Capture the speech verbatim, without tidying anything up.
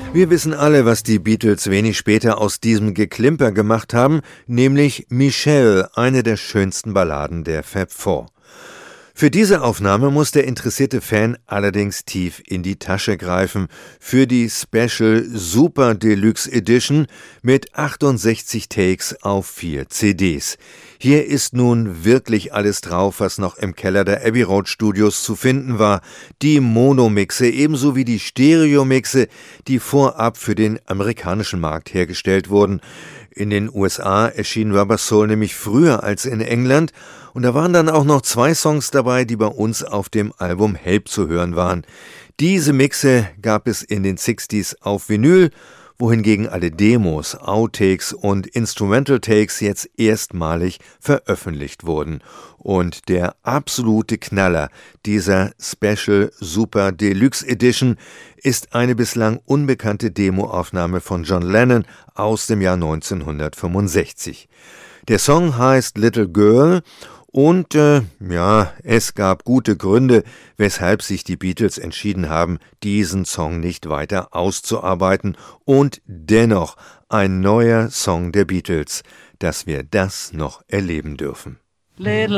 Wir wissen alle, was die Beatles wenig später aus diesem Geklimper gemacht haben, nämlich Michelle, eine der schönsten Balladen der Fab Four. Für diese Aufnahme muss der interessierte Fan allerdings tief in die Tasche greifen, für die Special Super Deluxe Edition mit achtundsechzig Takes auf vier C Ds. Hier ist nun wirklich alles drauf, was noch im Keller der Abbey Road Studios zu finden war. Die Monomixe ebenso wie die Stereomixe, die vorab für den amerikanischen Markt hergestellt wurden. In den U S A erschien Rubber Soul nämlich früher als in England und da waren dann auch noch zwei Songs dabei, die bei uns auf dem Album Help zu hören waren. Diese Mixe gab es in den sechziger auf Vinyl, wohingegen alle Demos, Outtakes und Instrumental Takes jetzt erstmalig veröffentlicht wurden. Und der absolute Knaller dieser Special Super Deluxe Edition ist eine bislang unbekannte Demoaufnahme von John Lennon aus dem Jahr neunzehnhundertfünfundsechzig. Der Song heißt Little Girl und äh, ja, es gab gute Gründe, weshalb sich die Beatles entschieden haben, diesen Song nicht weiter auszuarbeiten und dennoch ein neuer Song der Beatles, dass wir das noch erleben dürfen. Little